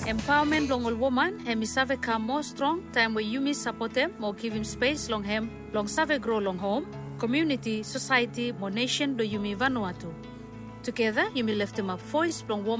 Empowerment long all woman, hemi save come more strong, time where you support them, more give him space long him, long save grow long home, community, society, more nation do you Vanuatu. Together, you may lift him up voice long woman.